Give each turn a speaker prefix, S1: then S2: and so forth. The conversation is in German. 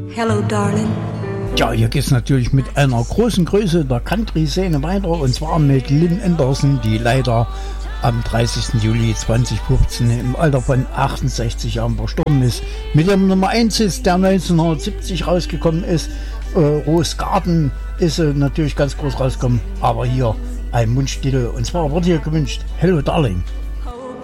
S1: Hello, darling.
S2: Ja, hier geht's natürlich mit einer großen Größe der Country-Szene weiter, und zwar mit Lynn Anderson, die leider am 30. Juli 2015 im Alter von 68 Jahren verstorben ist. Mit dem Nummer 1 ist, der 1970 rausgekommen ist, Rose Garden, ist natürlich ganz groß rausgekommen, aber hier ein Mundstitel, und zwar wurde hier gewünscht Hello, Darling.